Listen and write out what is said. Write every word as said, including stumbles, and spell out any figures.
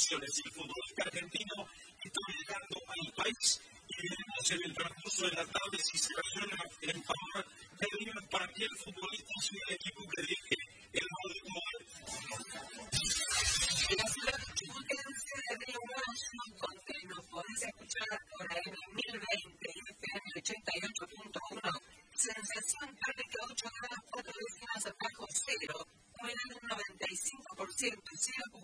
elecciones. El futbolista argentino está llegando al país y veremos en el transcurso de la tarde si se resuelve en favor de River para que el futbolista sea el equipo que dirige el Rodrigo Moreno. La ciudad chubutense de Río Gallo, donde nos podés escuchar por A M mil veinte y F M ochenta y ocho punto uno, sensación térmica ocho grados cuatro décimas bajo cero, humedad un noventa y cinco por ciento, cielo